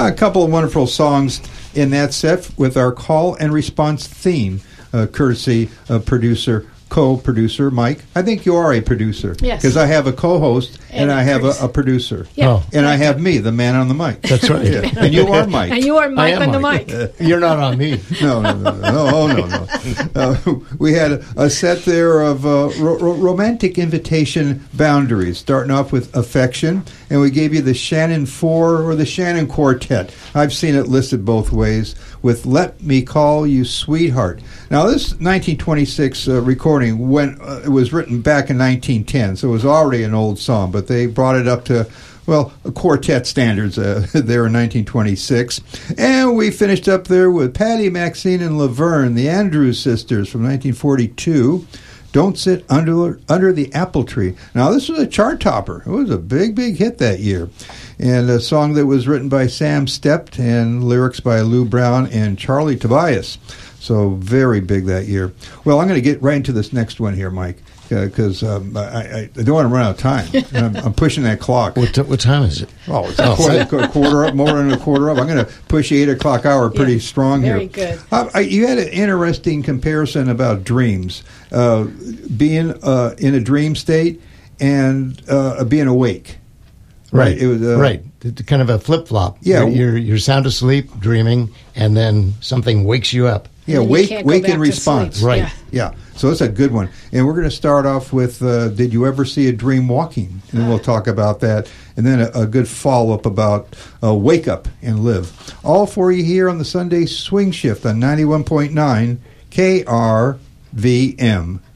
A couple of wonderful songs in that set with our call and response theme, courtesy of co-producer Mike. I think you are a producer. Yes. Because I have a co-host and I have a producer. Yeah. Oh. And I have me, the man on the mic. That's right. Yeah. And you are Mike. And you are Mike am on the Mike. mic. You're not on me. No. We had a set there of romantic invitation boundaries, starting off with Affection, and we gave you the Shannon 4 or the Shannon Quartet. I've seen it listed both ways, with Let Me Call You Sweetheart. Now, this 1926 recording, it was written back in 1910, so it was already an old song, but they brought it up to, quartet standards there in 1926. And we finished up there with Patty, Maxine, and Laverne, the Andrews Sisters from 1942. Don't Sit Under the Apple Tree. Now, this was a chart topper. It was a big, big hit that year. And a song that was written by Sam Stept and lyrics by Lou Brown and Charlie Tobias. So very big that year. Well, I'm going to get right into this next one here, Mike, because I don't want to run out of time. I'm pushing that clock. What time is it? Oh, it's a quarter up, more than a quarter up. I'm going to push the 8 o'clock hour pretty strong here. Very good. You had an interesting comparison about dreams, being in a dream state and being awake. Right. It was right. It's kind of a flip-flop. Yeah. You're sound asleep, dreaming, and then something wakes you up. Yeah, wake in response. Sleep. Right. Yeah. So it's a good one. And we're going to start off with, did you ever see a dream walking? And then we'll talk about that. And then a good follow-up about wake up and live. All for you here on the Sunday Swing Shift on 91.9 KRVM.